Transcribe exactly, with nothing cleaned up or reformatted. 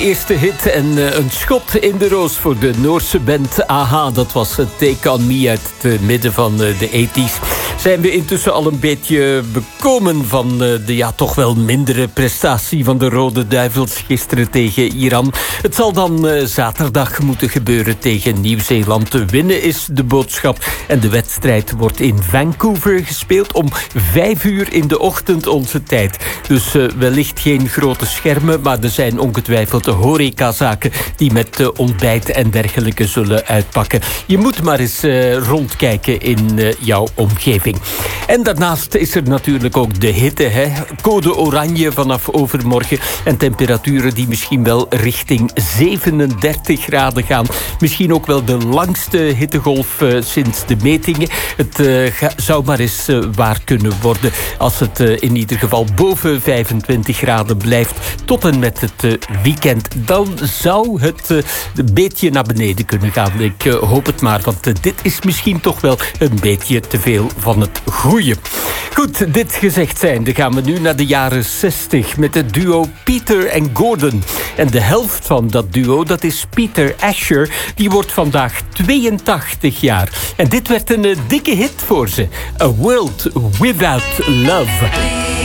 eerste hit en uh, een schot in de roos voor de Noorse band Aha. Dat was uh, Take On Me uit het midden van uh, de tachtiger. Zijn we intussen al een beetje bekomen van uh, de ja, toch wel mindere prestatie van de Rode Duivels gisteren tegen Iran. Het zal dan uh, zaterdag moeten gebeuren tegen Nieuw-Zeeland. Te winnen is de boodschap en de wedstrijd wordt in Vancouver gespeeld om vijf uur in de ochtend onze tijd. Dus uh, wellicht geen grote schermen, maar er zijn ongetwijfeld de horecazaken die met uh, ontbijt en dergelijke zullen uitpakken. Je moet maar eens uh, rondkijken in uh, jouw omgeving. En daarnaast is er natuurlijk ook de hitte. Hè? Code oranje vanaf overmorgen en temperaturen die misschien wel richting zevenendertig graden gaan. Misschien ook wel de langste hittegolf uh, sinds de metingen. Het uh, ga, zou maar eens uh, waar kunnen worden als het uh, in ieder geval boven vijfentwintig graden blijft tot en met het uh, weekend. Dan zou het uh, een beetje naar beneden kunnen gaan. Ik uh, hoop het maar, want uh, dit is misschien toch wel een beetje te veel van het goeie. Goed, dit gezegd zijnde gaan we nu naar de jaren zestig met het duo Peter en Gordon. En de helft van dat duo, dat is Peter Asher. Die wordt vandaag tweeëntachtig jaar. En dit werd een uh, dikke hit voor ze. A World Without Love.